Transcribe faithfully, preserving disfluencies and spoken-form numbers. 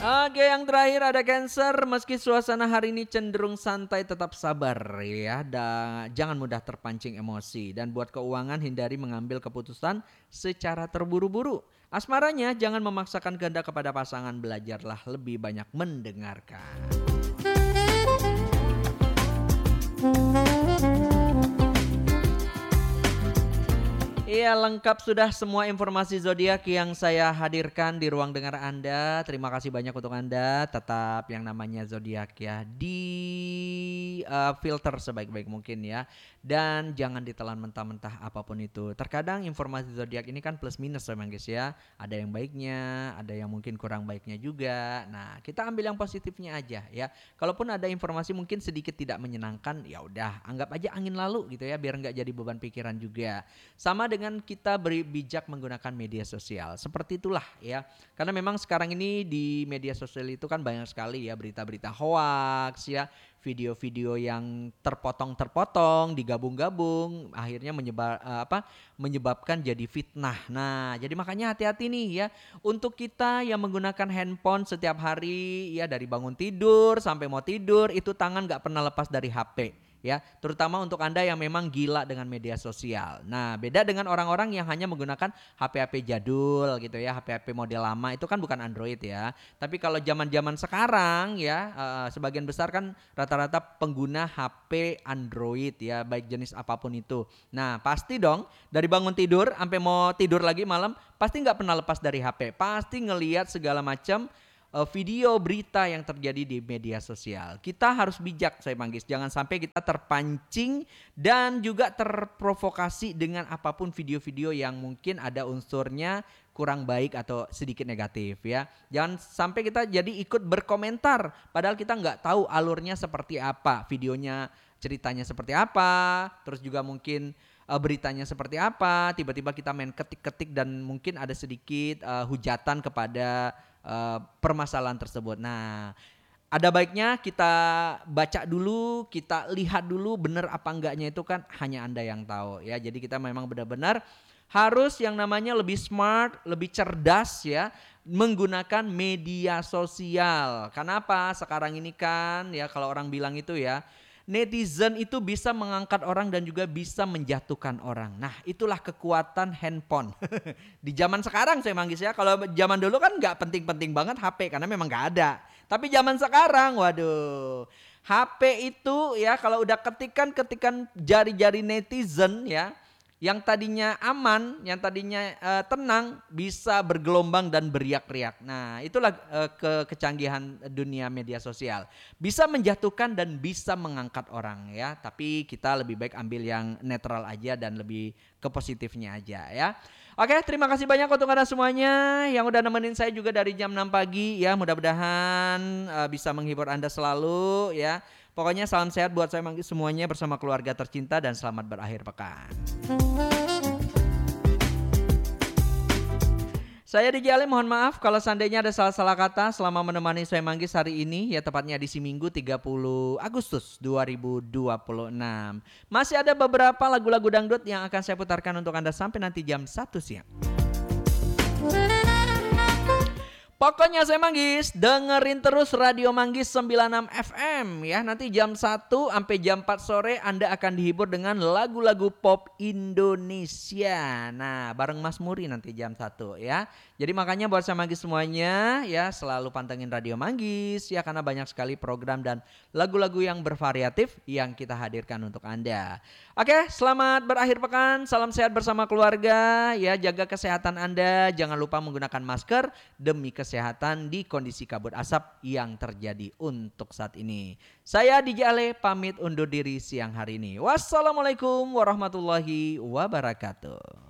Oke, yang terakhir ada Cancer. Meski suasana hari ini cenderung santai, tetap sabar ya, dan jangan mudah terpancing emosi. Dan buat keuangan, hindari mengambil keputusan secara terburu-buru. Asmaranya, jangan memaksakan kehendak kepada pasangan. Belajarlah lebih banyak mendengarkan. Iya, lengkap sudah semua informasi zodiak yang saya hadirkan di ruang dengar Anda. Terima kasih banyak untuk Anda. Tetap yang namanya zodiak ya di uh, filter sebaik-baik mungkin ya. Dan jangan ditelan mentah-mentah apapun itu. Terkadang informasi zodiak ini kan plus minus memang guys ya. Ada yang baiknya, ada yang mungkin kurang baiknya juga. Nah, kita ambil yang positifnya aja ya. Kalaupun ada informasi mungkin sedikit tidak menyenangkan, ya udah anggap aja angin lalu gitu ya, biar nggak jadi beban pikiran juga. Sama dengan kita beri bijak menggunakan media sosial. Seperti itulah ya. Karena memang sekarang ini di media sosial itu kan banyak sekali ya berita-berita hoaks ya, video-video yang terpotong-terpotong, digabung-gabung, akhirnya menyebar uh, apa? menyebabkan jadi fitnah. Nah, jadi makanya hati-hati nih ya untuk kita yang menggunakan handphone setiap hari ya, dari bangun tidur sampai mau tidur itu tangan nggak pernah lepas dari H P. Ya, terutama untuk Anda yang memang gila dengan media sosial. Nah, beda dengan orang-orang yang hanya menggunakan H P-H P jadul gitu ya, H P-H P model lama itu kan bukan Android ya. Tapi kalau zaman-zaman sekarang ya, uh, sebagian besar kan rata-rata pengguna H P Android ya, baik jenis apapun itu. Nah, pasti dong dari bangun tidur sampai mau tidur lagi malam, pasti nggak pernah lepas dari H P. Pasti ngelihat segala macam video berita yang terjadi di media sosial. Kita harus bijak saya manggis, jangan sampai kita terpancing dan juga terprovokasi dengan apapun video-video yang mungkin ada unsurnya kurang baik atau sedikit negatif ya. Jangan sampai kita jadi ikut berkomentar padahal kita nggak tahu alurnya seperti apa, videonya ceritanya seperti apa, terus juga mungkin uh, beritanya seperti apa, tiba-tiba kita main ketik-ketik dan mungkin ada sedikit uh, hujatan kepada Uh, permasalahan tersebut. Nah, ada baiknya kita baca dulu, kita lihat dulu benar apa enggaknya itu kan hanya Anda yang tahu ya. Jadi kita memang benar-benar harus yang namanya lebih smart, lebih cerdas ya menggunakan media sosial. Kenapa? Sekarang ini kan ya kalau orang bilang itu ya, netizen itu bisa mengangkat orang dan juga bisa menjatuhkan orang. Nah, itulah kekuatan handphone. Di zaman sekarang saya manggis ya. Kalau zaman dulu kan nggak penting-penting banget H P karena memang nggak ada. Tapi zaman sekarang, waduh, H P itu ya kalau udah ketikan-ketikan jari-jari netizen ya, yang tadinya aman, yang tadinya uh, tenang bisa bergelombang dan beriak-riak. Nah, itulah uh, ke kecanggihan dunia media sosial. Bisa menjatuhkan dan bisa mengangkat orang ya. Tapi kita lebih baik ambil yang netral aja dan lebih ke positifnya aja ya. Oke, terima kasih banyak untuk Anda semuanya yang udah nemenin saya juga dari jam enam pagi ya. Mudah-mudahan uh, bisa menghibur Anda selalu ya. Pokoknya salam sehat buat saya semuanya bersama keluarga tercinta dan selamat berakhir pekan. Saya D J Ale, mohon maaf kalau seandainya ada salah-salah kata selama menemani saya manggis hari ini ya, tepatnya di si Minggu tiga puluh Agustus dua ribu dua puluh enam. Masih ada beberapa lagu-lagu dangdut yang akan saya putarkan untuk Anda sampai nanti jam satu siang. Pokoknya saya Manggis, dengerin terus Radio Manggis sembilan puluh enam F M ya. Nanti jam satu sampai jam empat sore Anda akan dihibur dengan lagu-lagu pop Indonesia. Nah, bareng Mas Muri nanti jam satu ya. Jadi makanya buat saya Manggis semuanya ya, selalu pantengin Radio Manggis ya, karena banyak sekali program dan lagu-lagu yang bervariatif yang kita hadirkan untuk Anda. Oke, selamat berakhir pekan. Salam sehat bersama keluarga ya. Jaga kesehatan Anda, jangan lupa menggunakan masker demi kesehatan kesehatan di kondisi kabut asap yang terjadi untuk saat ini. Saya D J Ale pamit undur diri siang hari ini. Wassalamualaikum warahmatullahi wabarakatuh.